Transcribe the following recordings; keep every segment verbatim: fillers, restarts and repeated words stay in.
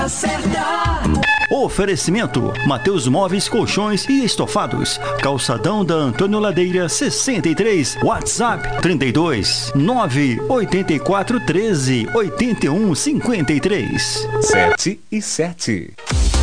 Certa. Oferecimento: Mateus Móveis, Colchões e Estofados. Calçadão da Antônio Ladeira, sessenta e três. WhatsApp trinta e dois, nove oito quatro, treze, oitenta e um, cinquenta e três. Sete e sete.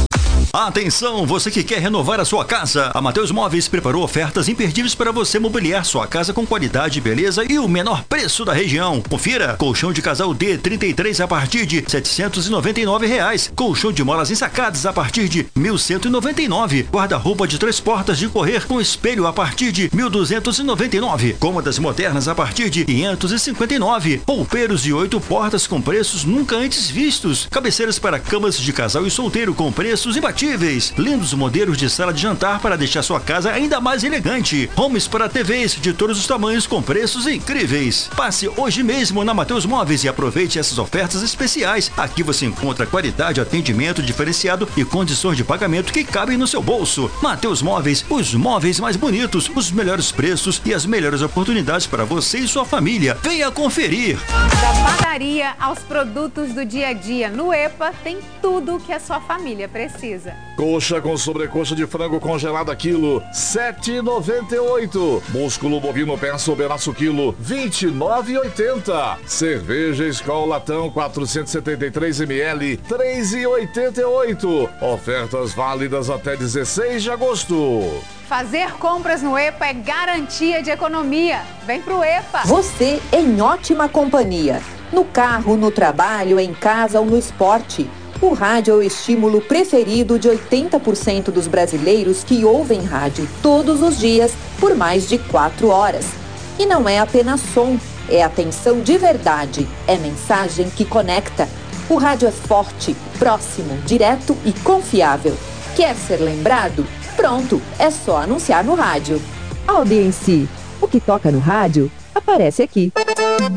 Atenção, você que quer renovar a sua casa. A Mateus Móveis preparou ofertas imperdíveis para você mobiliar sua casa com qualidade, beleza e o menor preço da região. Confira: colchão de casal D trinta e três a partir de setecentos e noventa e nove reais. Colchão de molas ensacadas a partir de mil cento e noventa e nove. Guarda-roupa de três portas de correr com espelho a partir de mil duzentos e noventa e nove. Cômodas modernas a partir de quinhentos e cinquenta e nove. Roupeiros de oito portas com preços nunca antes vistos. Cabeceiras para camas de casal e solteiro com preços imbatíveis. Lindos modelos de sala de jantar para deixar sua casa ainda mais elegante. Homes para T Vs de todos os tamanhos com preços incríveis. Passe hoje mesmo na Mateus Móveis e aproveite essas ofertas especiais. Aqui você encontra qualidade, atendimento diferenciado e condições de pagamento que cabem no seu bolso. Mateus Móveis, os móveis mais bonitos, os melhores preços e as melhores oportunidades para você e sua família. Venha conferir. Da padaria aos produtos do dia a dia, no EPA tem tudo o que a sua família precisa. Coxa com sobrecoxa de frango congelada quilo, sete e noventa e oito. Músculo bovino peça ou pedaço quilo, vinte e nove e oitenta. Cerveja Skol latão quatrocentos e setenta e três mililitros, três e oitenta e oito. Ofertas válidas até dezesseis de agosto. Fazer compras no EPA é garantia de economia. Vem pro EPA. Você em ótima companhia. No carro, no trabalho, em casa ou no esporte. O rádio é o estímulo preferido de oitenta por cento dos brasileiros que ouvem rádio todos os dias por mais de quatro horas. E não é apenas som, é atenção de verdade, é mensagem que conecta. O rádio é forte, próximo, direto e confiável. Quer ser lembrado? Pronto, é só anunciar no rádio. Audiência, o que toca no rádio aparece aqui.